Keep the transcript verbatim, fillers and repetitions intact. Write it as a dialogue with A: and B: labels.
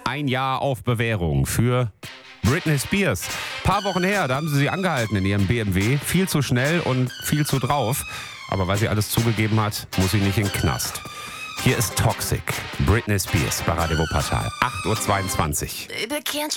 A: Ein Jahr auf Bewährung für Britney Spears. Paar Wochen her, da haben sie sie angehalten in ihrem B M W. Viel zu schnell und viel zu drauf. Aber weil sie alles zugegeben hat, muss sie nicht in den Knast. Hier ist Toxic. Britney Spears bei Radio Wuppertal. acht Uhr zweiundzwanzig.
B: Baby, can't you